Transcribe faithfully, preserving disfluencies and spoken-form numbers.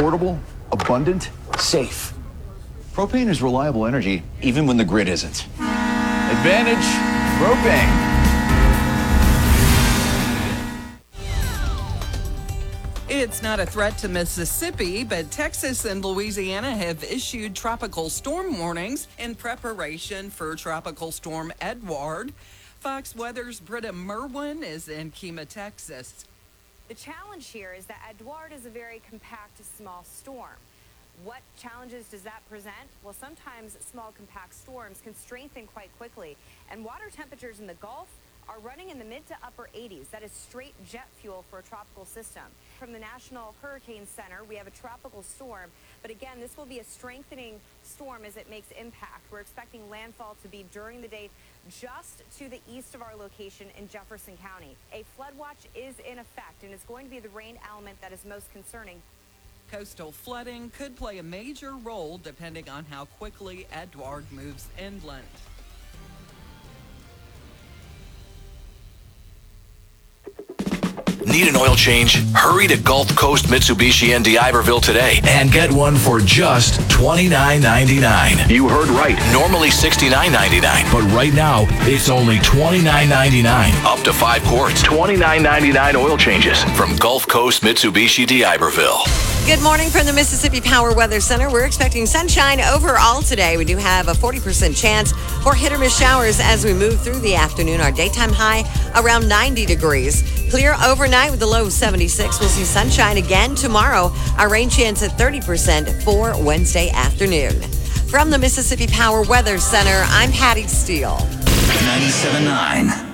affordable, abundant, safe. Propane is reliable energy, even when the grid isn't. Advantage propane. It's not a threat to Mississippi, but Texas and Louisiana have issued tropical storm warnings in preparation for Tropical Storm Edward. Fox Weather's Britta Merwin is in Kemah, Texas. The challenge here is that Edward is a very compact, small storm. What challenges does that present? Well, sometimes small, compact storms can strengthen quite quickly, and water temperatures in the Gulf are running in the mid to upper eighties. That is straight jet fuel for a tropical system. From the National Hurricane Center, we have a tropical storm, but again, this will be a strengthening storm as it makes impact. We're expecting landfall to be during the day just to the east of our location in Jefferson County. A flood watch is in effect, and it's going to be the rain element that is most concerning. Coastal flooding could play a major role depending on how quickly Edward moves inland. Need an oil change? Hurry to Gulf Coast Mitsubishi in D'Iberville today and get one for just twenty-nine ninety-nine. You heard right. Normally sixty-nine ninety-nine, But right now, it's only twenty-nine ninety-nine. up to five quarts. twenty-nine ninety-nine oil changes. From Gulf Coast Mitsubishi D'Iberville. Good morning from the Mississippi Power Weather Center. We're expecting sunshine overall today. We do have a forty percent chance for hit or miss showers as we move through the afternoon. Our daytime high around ninety degrees. Clear overnight with a low of seventy-six. We'll see sunshine again tomorrow. Our rain chance at thirty percent for Wednesday afternoon. From the Mississippi Power Weather Center, I'm Patty Steele. ninety-seven point nine